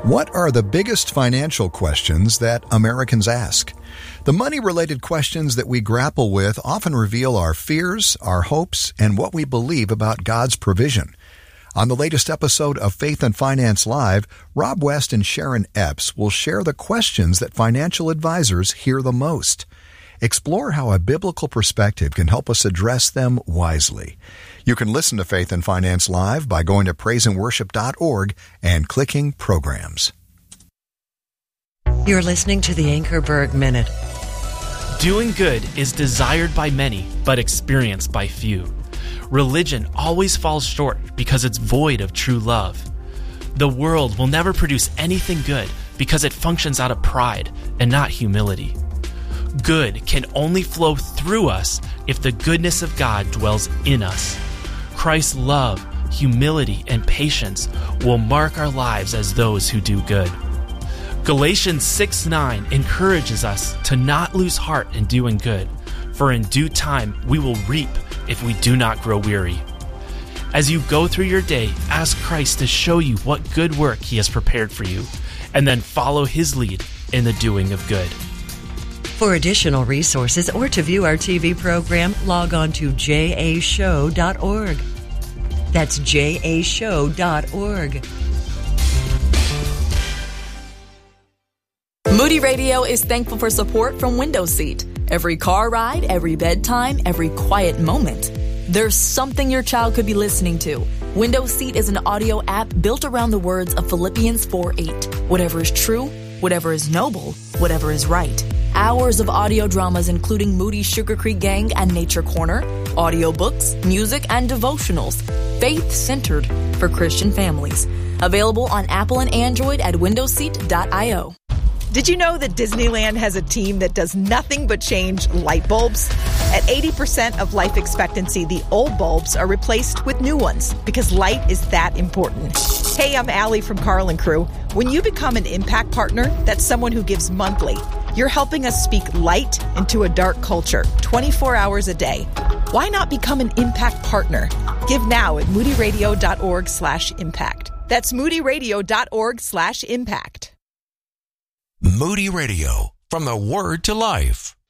What are the biggest financial questions that Americans ask? The money-related questions that we grapple with often reveal our fears, our hopes, and what we believe about God's provision. On the latest episode of Faith and Finance Live, Rob West and Sharon Epps will share the questions that financial advisors hear the most. Explore how a biblical perspective can help us address them wisely. You can listen to Faith and Finance Live by going to praiseandworship.org and clicking Programs. You're listening to the Anchorberg Minute. Doing good is desired by many, but experienced by few. Religion always falls short because it's void of true love. The world will never produce anything good because it functions out of pride and not humility. Good can only flow through us if the goodness of God dwells in us. Christ's love, humility, and patience will mark our lives as those who do good. Galatians 6:9 encourages us to not lose heart in doing good, for in due time we will reap if we do not grow weary. As you go through your day, ask Christ to show you what good work He has prepared for you, and then follow His lead in the doing of good. For additional resources or to view our TV program, log on to jashow.org. That's jashow.org. Moody Radio is thankful for support from Window Seat. Every car ride, every bedtime, every quiet moment. There's something your child could be listening to. Window Seat is an audio app built around the words of Philippians 4:8. Whatever is true, whatever is noble, whatever is right. Hours of audio dramas including Moody's Sugar Creek Gang and Nature Corner, audiobooks, music, and devotionals. Faith-centered for Christian families. Available on Apple and Android at windowseat.io. Did you know that Disneyland has a team that does nothing but change light bulbs? At 80% of life expectancy, the old bulbs are replaced with new ones because light is that important. Hey, I'm Allie from Carl & Crew. When you become an Impact Partner, that's someone who gives monthly. You're helping us speak light into a dark culture, 24 hours a day. Why not become an Impact Partner? Give now at moodyradio.org/impact. That's moodyradio.org/impact. Moody Radio, from the Word to Life.